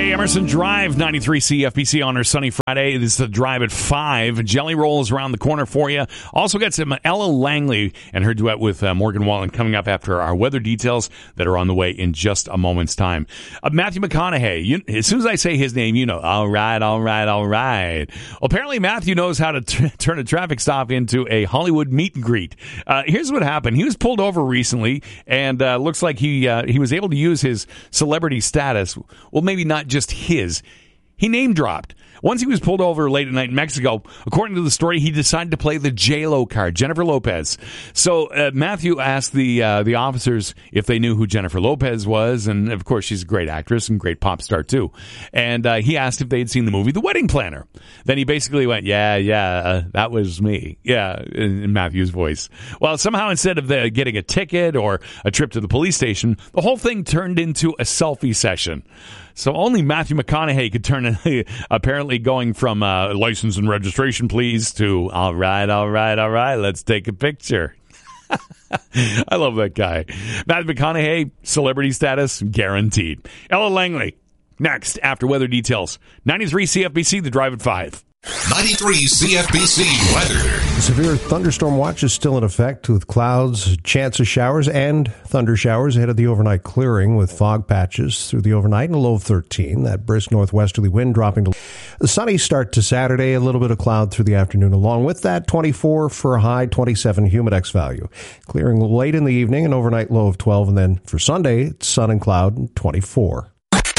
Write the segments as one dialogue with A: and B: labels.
A: Hey, Emerson Drive, 93 CFBC on our sunny Friday. This is the Drive at 5. Jelly Roll is around the corner for you. Also got some Ella Langley and her duet with Morgan Wallen coming up after our weather details that are on the way in just a moment's time. Matthew McConaughey, as soon as I say his name, you know, all right. Well, apparently Matthew knows how to turn a traffic stop into a Hollywood meet and greet. Here's what happened. He was pulled over recently, and looks like he was able to use his celebrity status. Well, maybe not just his. He name dropped. Once he was pulled over late at night in Mexico, according to the story, he decided to play the J-Lo card, Jennifer Lopez. So Matthew asked the officers if they knew who Jennifer Lopez was, and of course she's a great actress and great pop star too. And he asked if they'd seen the movie The Wedding Planner. Then he basically went, yeah, that was me. Yeah, in Matthew's voice. Well, somehow instead of getting a ticket or a trip to the police station, the whole thing turned into a selfie session. So only Matthew McConaughey could turn it, apparently going from license and registration, please, to all right, let's take a picture. I love that guy. Matthew McConaughey, celebrity status, guaranteed. Ella Langley, next, after weather details. 93 CFBC, the Drive at 5.
B: 93 CFBC weather.
C: Severe thunderstorm watch is still in effect with clouds, chance of showers, and thunder showers ahead of the overnight clearing with fog patches through the overnight and a low of 13. That brisk northwesterly wind dropping to a sunny start to Saturday, a little bit of cloud through the afternoon. Along with that, 24 for a high, 27 humidex value. Clearing late in the evening, an overnight low of 12. And then for Sunday, it's sun and cloud and 24.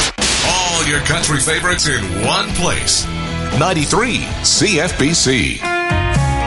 B: All your country favorites in one place. 93 CFBC.